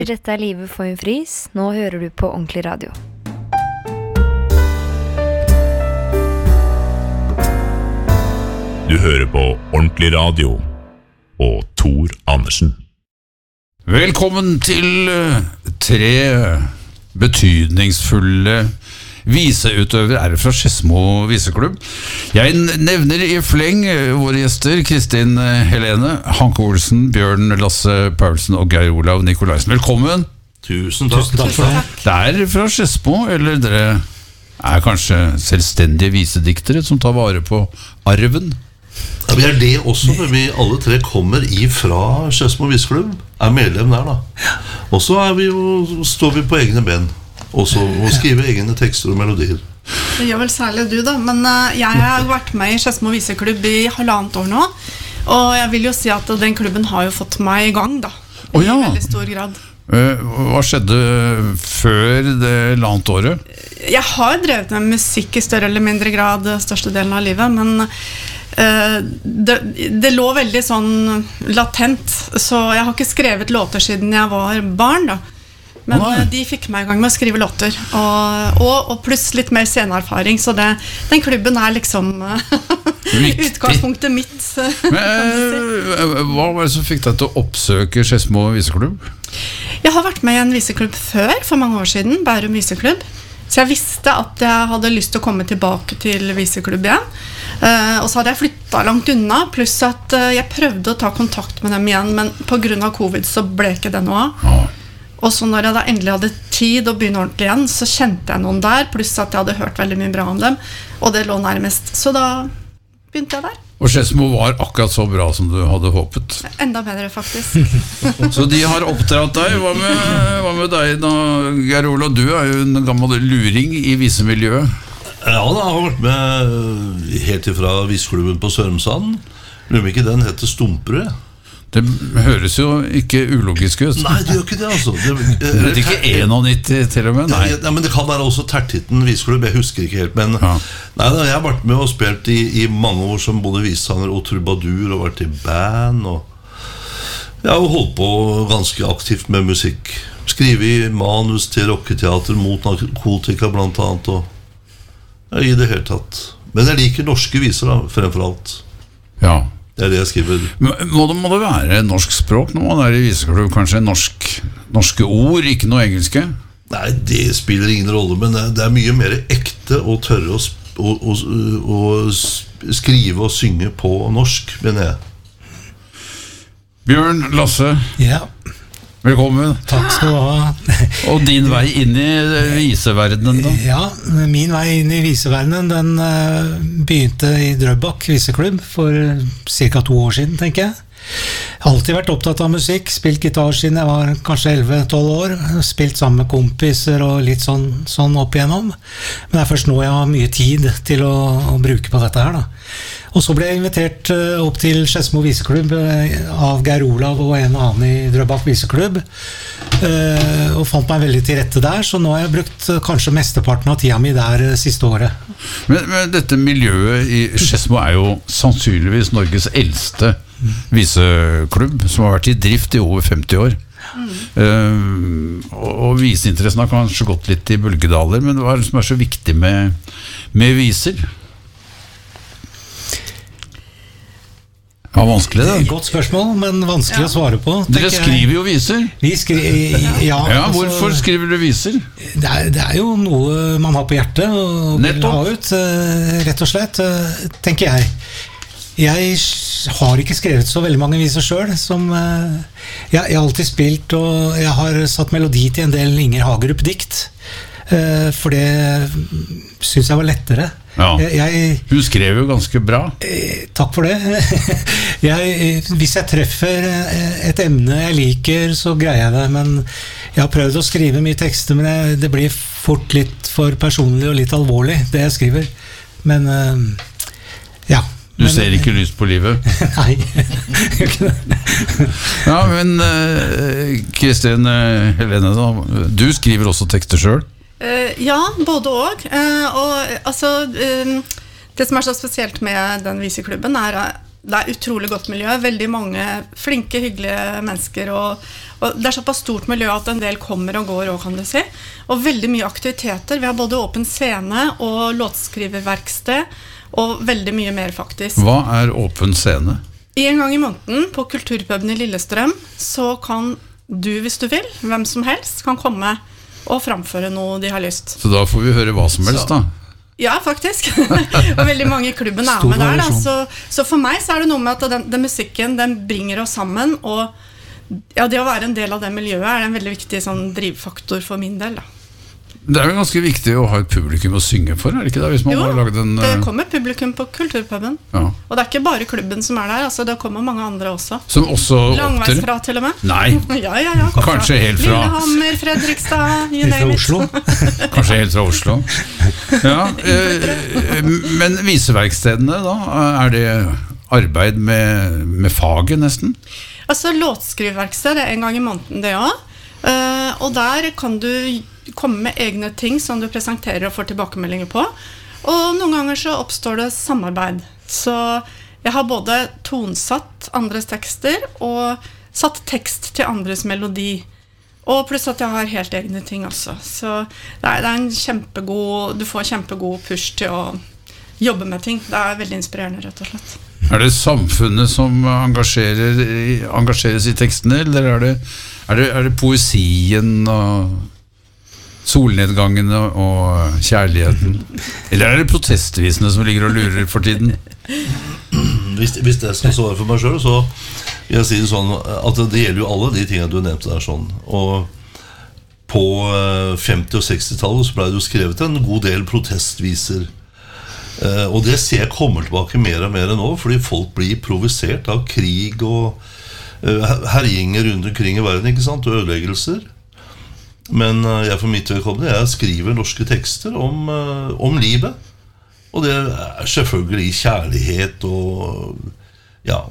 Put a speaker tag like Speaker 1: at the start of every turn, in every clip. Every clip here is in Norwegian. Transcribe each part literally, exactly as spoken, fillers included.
Speaker 1: Dette er Livet for en fris. Nå hører du på Ordentlig Radio.
Speaker 2: Du hører på Ordentlig Radio og Tor Andersen.
Speaker 3: Velkommen til tre betydningsfulle viseutøvere er fra Skedsmo viseklubb. Jeg nevner i fleng våre gjester Kristin Helene, Hanke Olsen, Bjørn Lasse Paulsen og Geir Olav Nikolaisen. Velkommen.
Speaker 4: Tusen takk.
Speaker 3: Tusen takk for det. Det er fra Skedsmo, eller dere er kanskje selvstendige visediktere som tar vare på arven?
Speaker 4: Ja, vi er det også, for vi alle tre kommer ifra Skedsmo viseklubb, er medlem der da. Og så er vi jo, står vi på egne ben. Også å skrive egne tekster og melodier.
Speaker 5: Det gjør vel særlig du da, men uh, jeg har vært med i Skedsmo viseklubb i halvannet år nå, og jeg vil jo si at den klubben har jo fått meg i gang da, i oh, ja. veldig stor grad.
Speaker 3: Uh, hva skjedde før det halvannet året?
Speaker 5: Jeg har drevet med musikk i større eller mindre grad største delen av livet, men uh, det, det lå veldig sånn latent, så jeg har ikke skrevet låter siden jeg var barn da. Men oh, de fikk meg i gang med å skrive låter og, og, og pluss litt mer sceneerfaring. Så det, den klubben er liksom utgangspunktet mitt.
Speaker 3: Men, hva var det som fikk deg til å oppsøke Skedsmo viseklubb?
Speaker 5: Jeg har vært med i en viseklubb før, for mange år siden, Bærum viseklubb. Så jeg visste at jeg hadde lyst til å komme tilbake til viseklubb igjen. Og så hadde jeg flyttet langt unna, pluss at jeg prøvde å ta kontakt med dem igjen, men på grunn av covid så ble ikke det noe av. Oh. Og så når jeg da endelig hadde tid å begynne ordentlig igjen, så kjente jeg noen der, pluss at jeg hadde hørt veldig mye bra om dem, og det lå nærmest. Så da begynte jeg der.
Speaker 3: Og Skedsmo var akkurat så bra som du hadde håpet?
Speaker 5: Enda bedre, faktisk.
Speaker 3: Så de har oppdratt deg. Hva med, hva med deg da, Geir Olav? Du er jo en gammel luring i visemiljøet.
Speaker 4: Ja, da har jeg vært med helt ifra viseklubben på Sørumsand. Lurer ikke den heter Stumperud.
Speaker 3: Det høres jo ikke ulogisk ut.
Speaker 4: Nei, det gjør ikke det altså. Det,
Speaker 3: det er ikke nittien til og med, nei.
Speaker 4: Ja, ja, men det kan være også Tertitten viseklubb, jeg husker ikke helt. Men ja. Nei, da, jeg har vært med og spilt i, i mange år som både visesanger og trubadur, og vært i band, og jeg har holdt på ganske aktivt med musikk. Skrive manus til rocketeater mot narkotika blant annet, og ja, i det hele tatt. Men jeg liker norske viser da, fremfor alt.
Speaker 3: Ja.
Speaker 4: Det er det jeg skriver.
Speaker 3: Må det, må det være norsk språk når man er i viseklubb? Kanskje norsk, norske ord, ikke noe engelske?
Speaker 4: Nei, det spiller ingen rolle, men det er mye mer ekte å tørre å, å, å, å skrive og synge på norsk, mener jeg.
Speaker 3: Bjørn Lasse.
Speaker 6: Ja.
Speaker 3: Velkommen.
Speaker 6: Takk skal du ha.
Speaker 3: Og din vei inn i viseverdenen da?
Speaker 6: Ja, min vei inn i viseverdenen, den uh, begynte i Drøbak viseklubb for cirka to år siden, tenker jeg. Jeg har alltid vært opptatt av musikk, spilt gitar siden jeg var kanskje elleve tolv år, spilt sammen med kompiser og litt sånn, sånn opp igjennom. Men det er først nå jeg har mye tid til å, å bruke på dette her da. Og så ble jeg invitert opp til Skedsmo viseklubb av Geir Olav og en annen i Drøbak viseklubb, og fant meg veldig til rette der, så nå har jeg brukt kanskje mesteparten av tida mi der siste året.
Speaker 3: Men, men dette miljøet i Skedsmo er jo sannsynligvis Norges eldste viseklubb, som har vært i drift i over femti år. Mm. Uh, og, og viseinteressen har kanskje gått litt i bølgedaler, men hva er det som er så viktig med, med viser? Ja, vanskelig det.
Speaker 6: Godt spørsmål, men vanskelig ja. Å svare på.
Speaker 3: Dere skriver jo viser.
Speaker 6: Vi skriver, ja.
Speaker 3: Ja, hvorfor altså, skriver dere viser?
Speaker 6: Det er, det er jo noe man har på hjertet og vil ha ut, rett og slett, tenker jeg. Jeg har ikke skrevet så veldig mange viser selv, som jeg, jeg har alltid spilt, og jeg har satt melodi til en del Inger Hagerup-dikt, for det synes jeg var lettere.
Speaker 3: Ja. Jeg, hun skrev jo ganske bra.
Speaker 6: eh, Takk for det. jeg, Hvis jeg treffer et emne jeg liker, så greier jeg det. Men jeg har prøvd å skrive mye tekster, men jeg, det blir fort litt for personlig og litt alvorlig, det jeg skriver. Men eh, ja.
Speaker 3: Du men, ser ikke lyst på livet?
Speaker 6: Nei.
Speaker 3: Ja, men Kristin uh, Helene da, du skriver også tekster selv?
Speaker 5: Uh, ja, både og. Uh, og altså, uh, det som er så spesielt med den viseklubben er at det er utrolig godt miljø, veldig mange flinke, hyggelige mennesker, og, Og det er såpass stort miljø at en del kommer og går også, kan du si. Og veldig mye aktiviteter. Vi har både åpen scene og låtskriververksted, og veldig mye mer faktisk.
Speaker 3: Hva er åpen scene?
Speaker 5: En gang i måneden på Kulturpuben i Lillestrøm, så kan du, hvis du vil, hvem som helst, kan komme og framføre noe de har lyst.
Speaker 3: Så da får vi høre hva som helst da?
Speaker 5: Ja, faktisk. Og veldig mange i klubben er med der. Da. Så, så for meg så er det noe med at den, den musikken, den bringer oss sammen, og ja, det å være en del av det miljøet er en veldig viktig sånn, drivfaktor for min del. Da.
Speaker 3: Det er jo ganske viktig å ha et publikum å synge for, er det ikke det? Hvis man
Speaker 5: jo,
Speaker 3: har laget en,
Speaker 5: det kommer publikum på Kulturpuben.
Speaker 3: Ja.
Speaker 5: Og det er ikke bare klubben som er der, altså det kommer mange andre også.
Speaker 3: Som også
Speaker 5: Langveis
Speaker 3: oppter?
Speaker 5: fra til og med.
Speaker 3: Nei,
Speaker 5: ja, ja, ja,
Speaker 3: kanskje
Speaker 5: fra.
Speaker 3: helt fra
Speaker 5: Lillehammer, Fredrikstad, you name it.
Speaker 6: Oslo.
Speaker 3: Kanskje helt fra Oslo. Ja, eh, men viseverkstedene da, er det arbeid med, med faget nesten?
Speaker 5: Altså låtskriververksted, det er en gang i måneden det også. Uh, og der kan du komme med egne ting som du presenterer og får tilbakemeldinger på. Og noen ganger så oppstår det samarbeid. Så jeg har både tonsatt andres tekster og satt tekst til andres melodi. Og pluss at jeg har helt egne ting også. Så det er, det er en kjempegod, du får kjempegod push til å jobbe med ting. Det er veldig inspirerende, rett og slett.
Speaker 3: Er det samfunnet som engasjerer, engasjeres i tekstene, eller er det, er det, er det poesien og solnedgangene og kjærligheten? Eller er det protestvisene som ligger og lurer for tiden?
Speaker 4: Hvis, hvis jeg skal svare for meg selv, så vil jeg si det sånn at det gjelder jo alle de tingene du nevnte der sånn. Og på femti- og seksti-tallet så ble det jo skrevet en god del protestviser. Uh, og det ser jeg kommer tilbake mer og mer nå, fordi folk blir provosert av krig og uh, herjinger rundt omkring i verden, ikke sant, og ødeleggelser. Men uh, jeg for mitt vedkommende, jeg skriver norske tekster om, uh, om livet. Og det er selvfølgelig kjærlighet og ja,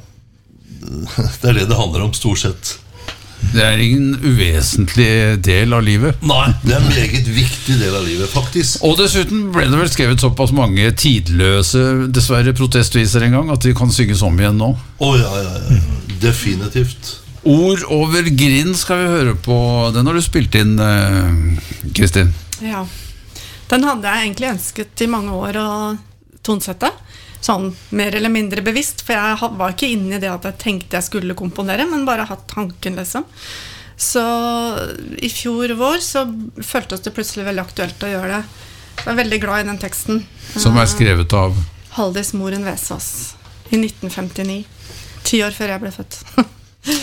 Speaker 4: det er det det handler om stort sett.
Speaker 3: Det er ingen uvesentlig del av livet.
Speaker 4: Nei, det er en meget viktig del av livet, faktisk.
Speaker 3: Og dessuten ble det vel skrevet såpass mange tidløse, dessverre, protestviser en gang, at de kan synges om igjen nå.
Speaker 4: Å ja, ja, ja, definitivt.
Speaker 3: Ord over grind skal vi høre på. Den har du spilt inn, Kristin.
Speaker 5: Ja, den hadde jeg egentlig ønsket i mange år å tonsette. Sånn mer eller mindre bevisst, for jeg var ikke inne i det at jeg tenkte jeg skulle komponere, men bare hatt tanken liksom. Så i fjor vår så føltes det plutselig veldig aktuelt å gjøre det. Jeg er veldig glad i den teksten.
Speaker 3: Som er skrevet av?
Speaker 5: Haldis Moren Vesaas i nitten femtini, ti år før jeg ble født.